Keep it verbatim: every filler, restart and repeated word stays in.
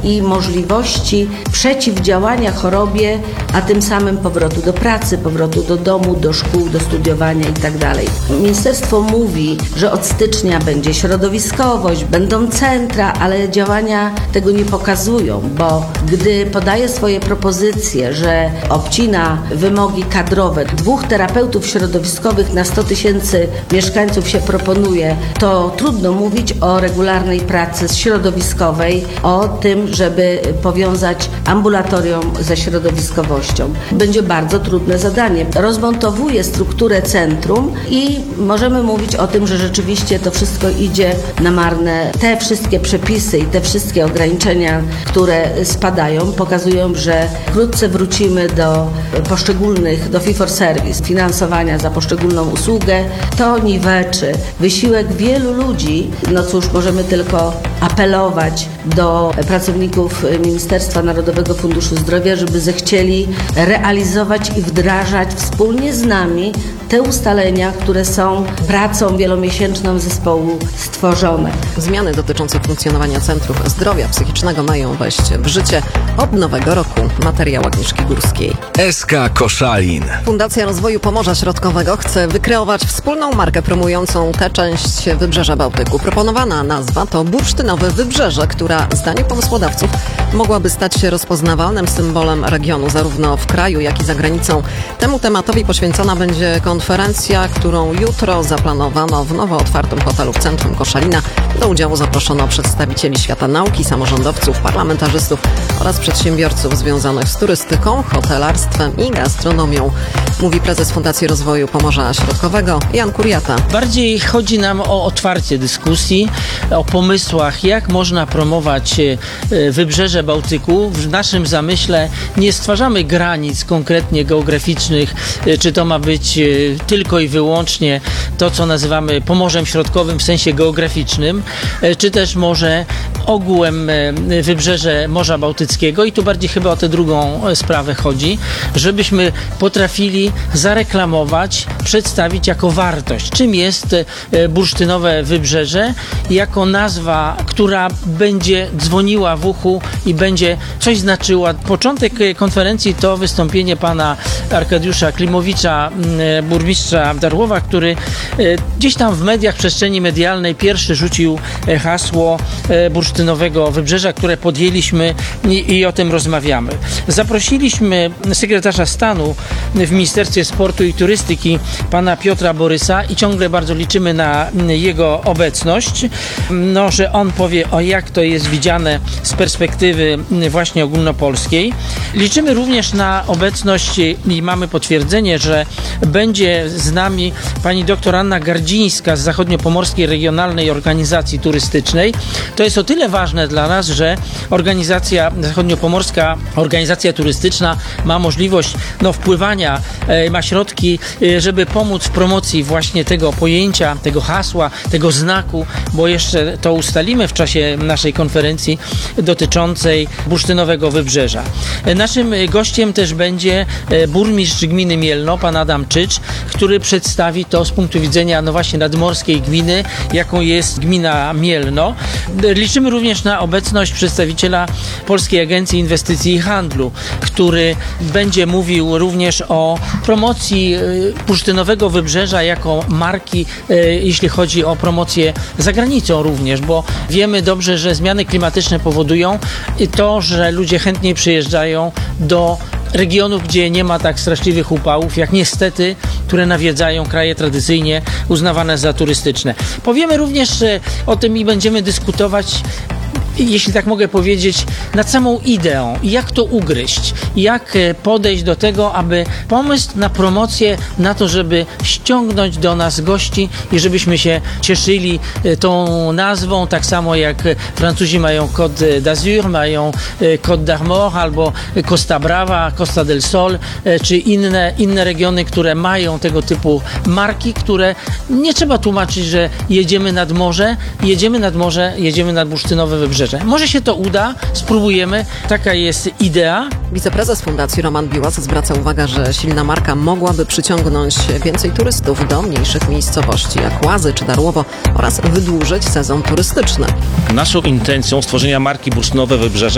i możliwości przeciwdziałania chorobie, a tym samym powrotu do pracy, powrotu do domu, do szkół, do studiowania itd. Ministerstwo mówi, że od stycznia będzie środowiskowość, będą centra, ale działania tego nie pokazują, bo gdy podaje swoje propozycje, że obcina wymogi kadrowe, dwóch terapeutów środowiskowych na sto tysięcy mieszkańców się proponuje, to trudno mówić o regularnej pracy środowiskowej, o tym, żeby powiązać ambulatorium ze środowiskowością. Będzie bardzo trudne zadanie. Rozmontowuje strukturę centrum i możemy mówić o tym, że rzeczywiście to wszystko idzie na marne. Te wszystkie przepisy i te wszystkie ograniczenia, które spadają, pokazują, że wkrótce wrócimy do poszczególnych, do fee for service, finansowania za poszczególną usługę. To niweczy wysiłek wielu ludzi. No cóż, możemy tylko apelować do pracowników Ministerstwa Narodowego Funduszu Zdrowia, żeby zechcieli realizować i wdrażać wspólnie z nami te ustalenia, które są pracą wielomiesięczną zespołu stworzone. Zmiany dotyczące funkcjonowania centrów zdrowia psychicznego mają wejść w życie od nowego roku. Materiał Agnieszki Górskiej. S K Koszalin. Fundacja Rozwoju Pomorza Środkowego chce wykreować wspólną markę promującą tę część Wybrzeża Bałtyku. Proponowana nazwa to Bursztynowe Wybrzeże, która zdaniem pomysłodawców mogłaby stać się rozpoznawalnym symbolem regionu, zarówno w kraju, jak i za granicą. Temu tematowi poświęcona będzie konferencja, którą jutro zaplanowano w nowo otwartym hotelu w centrum Koszalina. Do udziału zaproszono przedstawicieli świata nauki, samorządowców, parlamentarzystów oraz przedsiębiorców związanych z turystyką, hotelarstwem i gastronomią. Mówi prezes Fundacji Rozwoju Pomorza Środkowego Jan Kuriata. Bardziej chodzi nam o otwarcie dyskusji, o pomysłach, jak można promować Wybrzeże Bałtyku. W naszym zamyśle nie stwarzamy granic konkretnie geograficznych, czy to ma być tylko i wyłącznie to, co nazywamy Pomorzem Środkowym w sensie geograficznym, czy też może ogółem Wybrzeże Morza Bałtyckiego i tu bardziej chyba o tę drugą sprawę chodzi, żebyśmy potrafili zareklamować, przedstawić jako wartość, czym jest Bursztynowe Wybrzeże, jako nazwa, która będzie dzwoniła w uchu i będzie coś znaczyła. Początek konferencji to wystąpienie pana Arkadiusza Klimowicza, burmistrza Darłowa, który gdzieś tam w mediach, przestrzeni medialnej pierwszy rzucił hasło Bursztynowego Wybrzeża, które podjęliśmy i, i o tym rozmawiamy. Zaprosiliśmy sekretarza stanu w Ministerstwie Sportu i Turystyki, pana Piotra Borysa i ciągle bardzo liczymy na jego obecność, no, że on powie, o jak to jest widziane z perspektywy właśnie ogólnopolskiej. Liczymy również na obecność i mamy potwierdzenie, że będzie z nami pani doktor Anna Gardzińska z Zachodniopomorskiej Regionalnej Organizacji Turystycznej. To jest o tyle ważne dla nas, że organizacja Zachodniopomorska Organizacja Turystyczna ma możliwość no, wpływania, e, ma środki, e, żeby pomóc w promocji właśnie tego pojęcia, tego hasła, tego znaku, bo jeszcze to ustalimy w czasie naszej konferencji dotyczącej Bursztynowego Wybrzeża. E, naszym gościem też będzie e, burmistrz gminy Mielno, pan Adam Czycz, który przedstawi to z punktu widzenia no właśnie nadmorskiej gminy, jaką jest gmina Mielno. Liczymy również na obecność przedstawiciela Polskiej Agencji Inwestycji i Handlu, który będzie mówił również o promocji Bursztynowego Wybrzeża jako marki, jeśli chodzi o promocję za granicą również, bo wiemy dobrze, że zmiany klimatyczne powodują to, że ludzie chętniej przyjeżdżają do regionów, gdzie nie ma tak straszliwych upałów, jak niestety, które nawiedzają kraje tradycyjnie uznawane za turystyczne. Powiemy również o tym i będziemy dyskutować, jeśli tak mogę powiedzieć, nad samą ideą. Jak to ugryźć? Jak podejść do tego, aby pomysł na promocję, na to, żeby ściągnąć do nas gości i żebyśmy się cieszyli tą nazwą, tak samo jak Francuzi mają Côte d'Azur, mają Côte d'Armor albo Costa Brava, Costa del Sol, czy inne, inne regiony, które mają tego typu marki, które nie trzeba tłumaczyć, że jedziemy nad morze, jedziemy nad morze, jedziemy nad Bursztynowe Wybrzeże. Może się to uda, spróbujemy, taka jest idea. Wiceprezes Fundacji Roman Biłas zwraca uwagę, że silna marka mogłaby przyciągnąć więcej turystów do mniejszych miejscowości jak Łazy czy Darłowo oraz wydłużyć sezon turystyczny. Naszą intencją stworzenia marki Bursztynowe Wybrzeże